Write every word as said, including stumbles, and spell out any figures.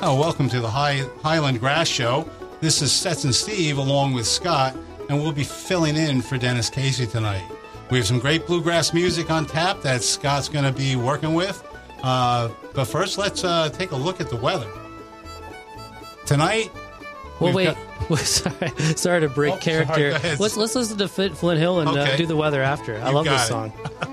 Oh, welcome to the High, Highland Grass Show. This is Stetson Steve along with Scott, and we'll be filling in for Dennis Casey tonight. We have some great bluegrass music on tap that Scott's going to be working with. Uh, but first, let's uh, take a look at the weather. Tonight... Well, wait. Got... sorry, sorry to break oh, character. Sorry, let's let's listen to Flint Hill and okay. uh, do the weather after. I you love this it. song.